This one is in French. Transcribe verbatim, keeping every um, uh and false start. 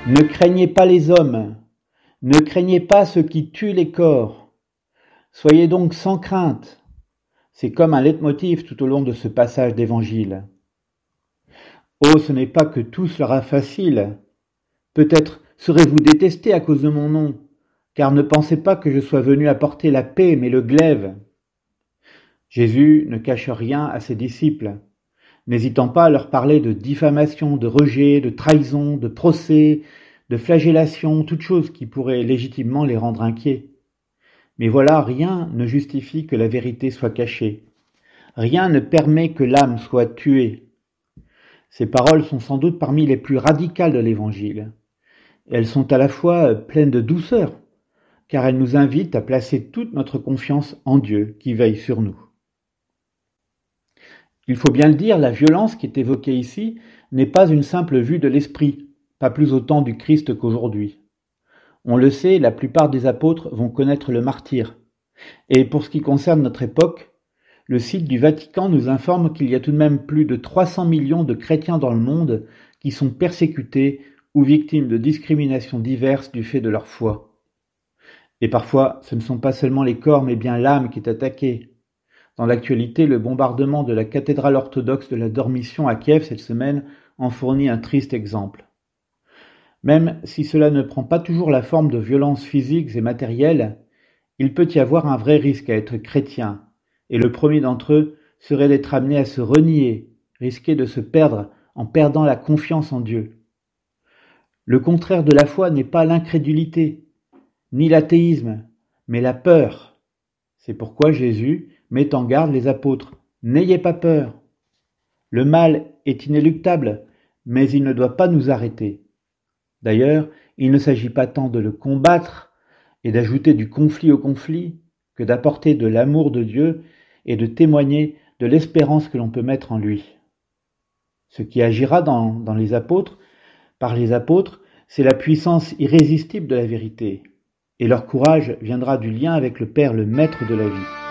Ne craignez pas les hommes, ne craignez pas ceux qui tuent les corps. Soyez donc sans crainte. C'est comme un leitmotiv tout au long de ce passage d'évangile. Oh, ce n'est pas que tout sera facile. Peut-être serez-vous détestés à cause de mon nom, car ne pensez pas que je sois venu apporter la paix, mais le glaive. Jésus ne cache rien à ses disciples, n'hésitant pas à leur parler de diffamation, de rejet, de trahison, de procès, de flagellation, toutes choses qui pourraient légitimement les rendre inquiets. Mais voilà, rien ne justifie que la vérité soit cachée. Rien ne permet que l'âme soit tuée. Ces paroles sont sans doute parmi les plus radicales de l'Évangile. Elles sont à la fois pleines de douceur, car elles nous invitent à placer toute notre confiance en Dieu qui veille sur nous. Il faut bien le dire, la violence qui est évoquée ici n'est pas une simple vue de l'esprit, pas plus au temps du Christ qu'aujourd'hui. On le sait, la plupart des apôtres vont connaître le martyre. Et pour ce qui concerne notre époque, le site du Vatican nous informe qu'il y a tout de même plus de trois cents millions de chrétiens dans le monde qui sont persécutés ou victimes de discriminations diverses du fait de leur foi. Et parfois, ce ne sont pas seulement les corps, mais bien l'âme qui est attaquée. Dans l'actualité, le bombardement de la cathédrale orthodoxe de la Dormition à Kiev cette semaine en fournit un triste exemple. Même si cela ne prend pas toujours la forme de violences physiques et matérielles, il peut y avoir un vrai risque à être chrétien, et le premier d'entre eux serait d'être amené à se renier, risquer de se perdre en perdant la confiance en Dieu. Le contraire de la foi n'est pas l'incrédulité, ni l'athéisme, mais la peur. C'est pourquoi Jésus met en garde les apôtres. N'ayez pas peur. Le mal est inéluctable, mais il ne doit pas nous arrêter. D'ailleurs, il ne s'agit pas tant de le combattre et d'ajouter du conflit au conflit que d'apporter de l'amour de Dieu et de témoigner de l'espérance que l'on peut mettre en lui. Ce qui agira dans, dans les apôtres, par les apôtres, c'est la puissance irrésistible de la vérité, et leur courage viendra du lien avec le Père, le Maître de la vie.